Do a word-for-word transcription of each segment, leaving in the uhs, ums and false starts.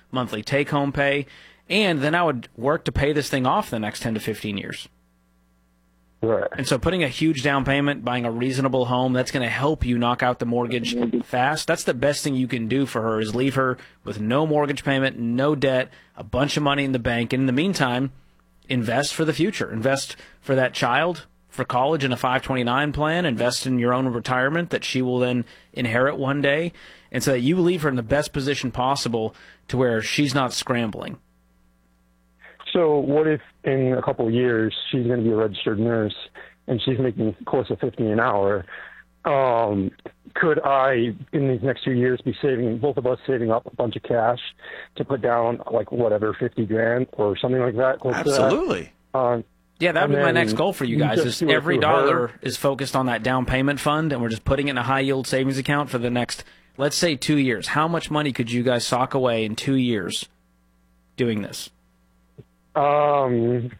monthly take-home pay, and then I would work to pay this thing off the next ten to fifteen years. Right. And so putting a huge down payment, buying a reasonable home, that's going to help you knock out the mortgage fast. That's the best thing you can do for her, is leave her with no mortgage payment, no debt, a bunch of money in the bank. And in the meantime, invest for the future. Invest for that child, for college in a five twenty-nine plan. Invest in your own retirement that she will then inherit one day. And so that you leave her in the best position possible to where she's not scrambling. So what if in a couple of years she's going to be a registered nurse and she's making close to fifty an hour? Um, could I, in these next two years, be saving, both of us saving up a bunch of cash to put down, like, whatever, fifty grand or something like that? Absolutely. That? Um, Yeah, that would be my next goal for you guys. Is every dollar her. is focused on that down payment fund, and we're just putting it in a high yield savings account for the next, let's say, two years. How much money could you guys sock away in two years doing this? Um,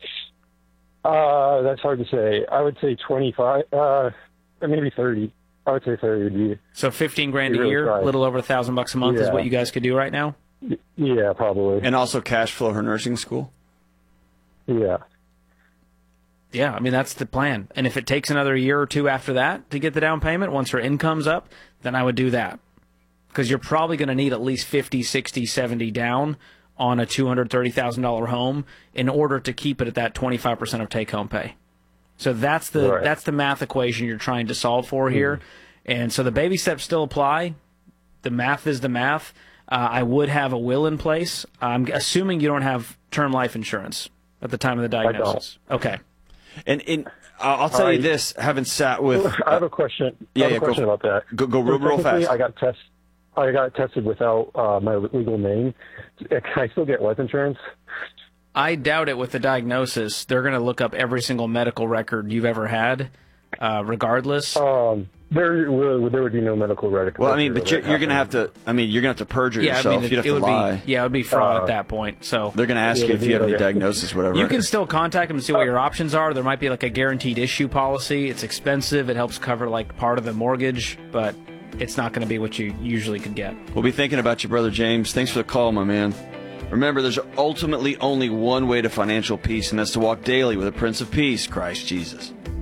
uh, that's hard to say. I would say twenty-five, uh, maybe thirty. I would say thirty would be. So fifteen grand a really year, try. a little over a thousand bucks a month Yeah. is what you guys could do right now? Yeah, probably. And also cash flow her nursing school? Yeah. Yeah, I mean, that's the plan. And if it takes another year or two after that to get the down payment, once her income's up, then I would do that. Because you're probably going to need at least fifty, sixty, seventy down on a two hundred thirty thousand dollars home in order to keep it at that twenty-five percent of take-home pay. So that's the Right. that's the math equation you're trying to solve for here. And so the baby steps still apply. The math is the math. Uh, I would have a will in place. I'm assuming you don't have term life insurance at the time of the diagnosis. Okay. And in, uh, I'll tell you I- this, having sat with... I have a question. Yeah, I have yeah, a go question for- about that. Go, go real, So real technically, fast. I got test. I got tested without uh, my legal name. Can I still get life insurance? I doubt it with the diagnosis. They're going to look up every single medical record you've ever had, uh, regardless. Um, there, would- there would be no medical record. Well, I mean, but you're, you're going to have to, I mean, you're going to have to perjure yeah, yourself. I mean, You'd it, have it to would lie. be yeah, it would be fraud Uh, at that point. So They're going to ask Yeah, you if you have any okay. diagnosis, whatever. you can still contact them and see what your options are. There might be like a guaranteed issue policy. It's expensive. It helps cover like part of the mortgage, but it's not going to be what you usually could get. We'll be thinking about you, Brother James. Thanks for the call, my man. Remember, there's ultimately only one way to financial peace, and that's to walk daily with the Prince of Peace, Christ Jesus.